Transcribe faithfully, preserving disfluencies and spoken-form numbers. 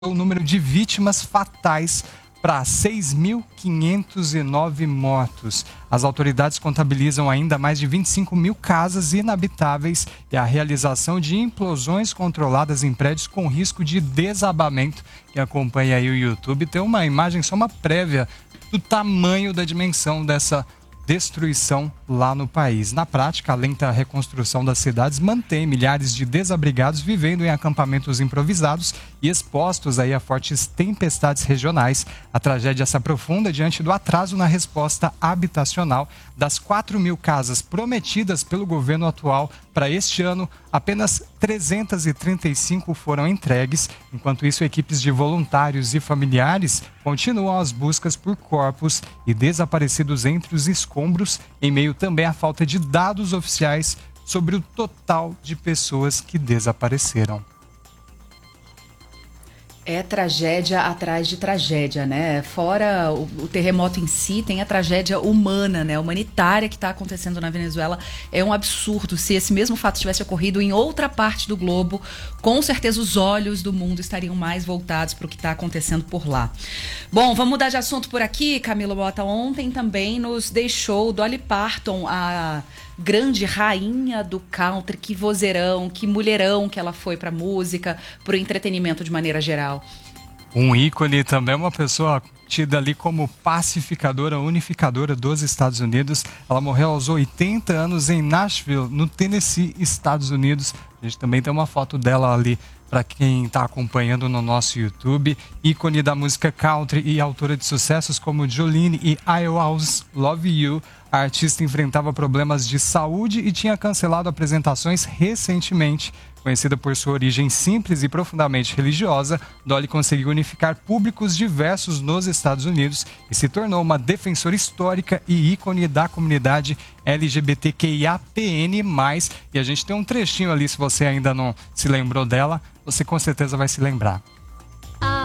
o número de vítimas fatais para seis mil quinhentos e nove mortos. As autoridades contabilizam ainda mais de vinte e cinco mil casas inabitáveis e a realização de implosões controladas em prédios com risco de desabamento. Quem acompanha aí o YouTube tem uma imagem, só uma prévia do tamanho da dimensão dessa destruição lá no país. Na prática, a lenta reconstrução das cidades mantém milhares de desabrigados vivendo em acampamentos improvisados e expostos aí a fortes tempestades regionais. A tragédia se aprofunda diante do atraso na resposta habitacional. Das quatro mil casas prometidas pelo governo atual para este ano, apenas trezentas e trinta e cinco foram entregues. Enquanto isso, equipes de voluntários e familiares continuam as buscas por corpos e desaparecidos entre os escombros, em meio também à falta de dados oficiais sobre o total de pessoas que desapareceram. É tragédia atrás de tragédia, né? Fora o, o terremoto em si, tem a tragédia humana, né? Humanitária que está acontecendo na Venezuela. É um absurdo. Se esse mesmo fato tivesse ocorrido em outra parte do globo, com certeza os olhos do mundo estariam mais voltados para o que está acontecendo por lá. Bom, vamos mudar de assunto por aqui. Camilo Mota ontem também nos deixou Dolly Parton, a grande rainha do country, que vozeirão, que mulherão que ela foi para música, para o entretenimento de maneira geral. Um ícone também, uma pessoa tida ali como pacificadora, unificadora dos Estados Unidos. Ela morreu aos oitenta anos em Nashville, no Tennessee, Estados Unidos. A gente também tem uma foto dela ali para quem está acompanhando no nosso YouTube. Ícone da música country e autora de sucessos como Jolene e I Always Love You. A artista enfrentava problemas de saúde e tinha cancelado apresentações recentemente. Conhecida por sua origem simples e profundamente religiosa, Dolly conseguiu unificar públicos diversos nos Estados Unidos e se tornou uma defensora histórica e ícone da comunidade L G B T Q I A P N mais. E a gente tem um trechinho ali, se você ainda não se lembrou dela, você com certeza vai se lembrar.